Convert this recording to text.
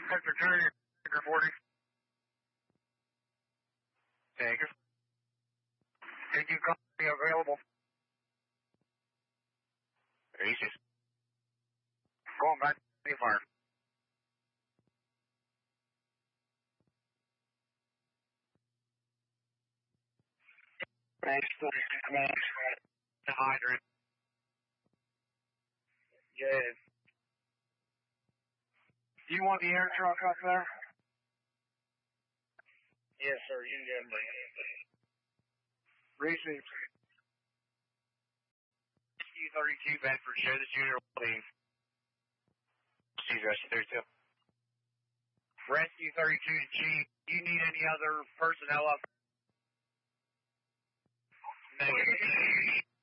Sector 2, Tanker 40. Tanker. Can you copy available? Aces. Going back to the fire. Thanks, the hydrant. Good. Do you want the air truck up there? Yes, sir. You can get me. Received. Rescue 32 Bedford, show the junior leave. She's Rescue 32. Rescue 32 G, do you need any other personnel up? Negative.